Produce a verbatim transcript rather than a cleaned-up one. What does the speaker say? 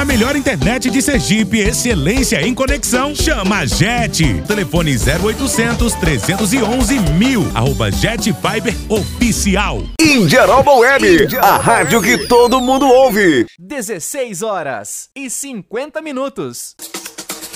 na melhor internet de Sergipe, excelência em conexão. Chama a Jet. Telefone zero oitocentos, trezentos e onze, mil. Arroba Jet Fiber Oficial. Indiaroba Web, a rádio que todo mundo ouve. dezesseis horas e cinquenta minutos.